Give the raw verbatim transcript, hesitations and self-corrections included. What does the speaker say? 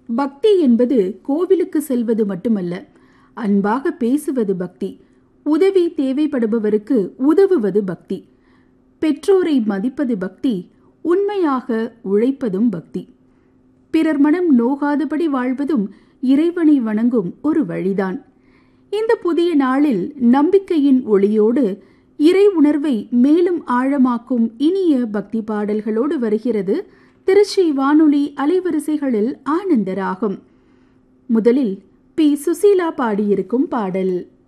பக்தி என்பது கோவிலுக்கு செல்வது மட்டுமல்ல, அன்பாக பேசுவது பக்தி, உதவி தேவைப்படுபவருக்கு உதவுவது பக்தி, பெற்றோரை மதிப்பது பக்தி, உண்மையாக உழைப்பதும் பக்தி, பிறர் மனம் நோகாதபடி வாழ்வதும் இறைவனை வணங்கும் ஒரு வழிதான். இந்த புதிய நாளில் நம்பிக்கையின் ஒளியோடு இறை உணர்வை மேலும் ஆழமாக்கும் இனிய பக்தி பாடல்களோடு வருகிறது திருச்சி வானொலி அலைவரிசைகளில் ஆனந்தராகும். முதலில் பி சுசீலா பாடியிருக்கும் பாடல்.